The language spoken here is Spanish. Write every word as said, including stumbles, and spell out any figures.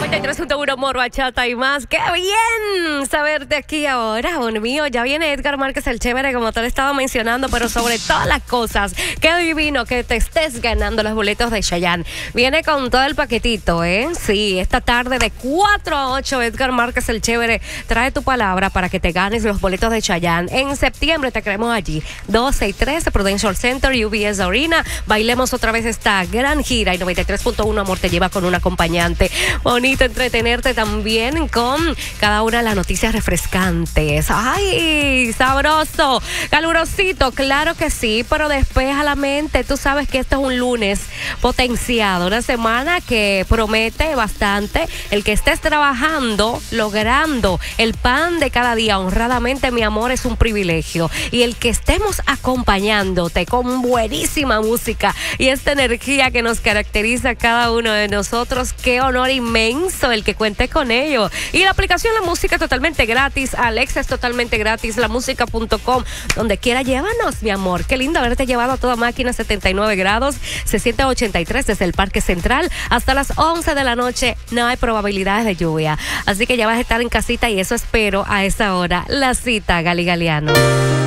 noventa y tres punto uno Moro, Bachata y más. ¡Qué bien saberte aquí ahora, bon mío! Ya viene Edgar Márquez el Chévere, como te lo estaba mencionando, pero sobre todas las cosas, qué divino que te estés ganando los boletos de Chayanne. Viene con todo el paquetito, ¿eh? Sí, esta tarde de cuatro a ocho, Edgar Márquez el Chévere trae tu palabra para que te ganes los boletos de Chayanne. En septiembre te queremos allí, doce y trece, Prudential Center, U B S Arena. Bailemos otra vez esta gran gira y noventa y tres punto uno Amor te lleva con un acompañante. Bonito entretenerte también con cada una de las noticias refrescantes. ¡Ay, sabroso! Calurosito, claro que sí, pero despeja la mente. Tú sabes que esto es un lunes potenciado, una semana que promete bastante. El que estés trabajando, logrando el pan de cada día honradamente, mi amor, es un privilegio. Y el que estemos acompañándote con buenísima música y esta energía que nos caracteriza a cada uno de nosotros, qué honor inmenso el que cuente con ello. Y la aplicación La Música totalmente gratis, Alexa es totalmente gratis, la música punto com, donde quiera llévanos, mi amor. Qué lindo haberte llevado a toda máquina, setenta y nueve grados, se siente ochenta y tres desde el Parque Central hasta las once de la noche. No hay probabilidades de lluvia, así que ya vas a estar en casita y eso espero a esa hora. La cita, Gali Galeano.